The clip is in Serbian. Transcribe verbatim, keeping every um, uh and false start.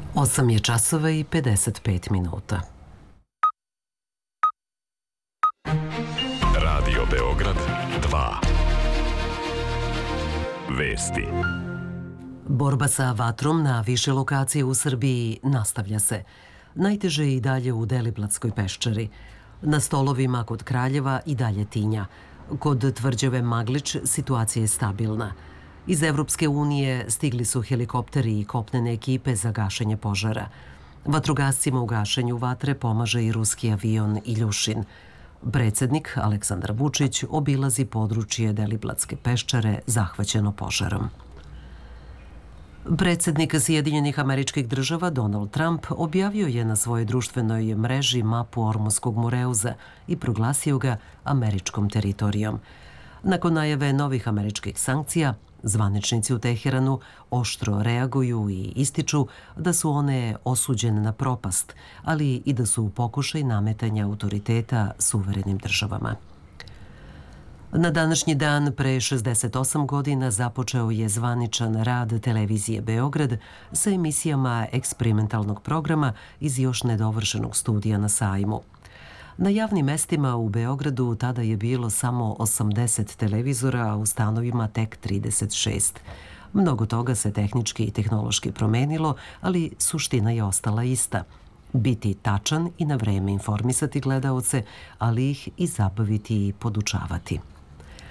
osam je časova i pedeset pet minuta. Radio Beograd dva. Vesti. Borba sa vatrom na više lokacije u Srbiji nastavlja se. Najteže je i dalje u Deliblatskoj peščari. Na stolovima kod Kraljeva i dalje tinja. Kod tvrđave Maglič situacija je stabilna. Iz Evropske unije stigli su helikopteri i kopnene ekipe za gašenje požara. Vatrogascima u gašenju vatre pomaže i ruski avion Iljušin. Predsjednik Aleksandar Vučić obilazi područje Deliblatske peščare zahvaćeno požarom. Predsjednik Sjedinjenih Američkih Država Donald Trump objavio je na svojoj društvenoj mreži mapu Ormuskog Moreuza i proglasio ga američkom teritorijom. Nakon najave novih američkih sankcija, zvaničnici u Teheranu oštro reaguju i ističu da su one osuđene na propast, ali i da su u pokušaj nametanja autoriteta suverenim državama. Na današnji dan pre šezdeset osam godina započeo je zvaničan rad televizije Beograd sa emisijama eksperimentalnog programa iz još nedovršenog studija na Sajmu. Na javnim mestima u Beogradu tada je bilo samo osamdeset televizora, a u stanovima tek trideset šest. Mnogo toga se tehnički i tehnološki promenilo, ali suština je ostala ista. Biti tačan i na vreme informisati gledaoce, ali ih i zabaviti i podučavati.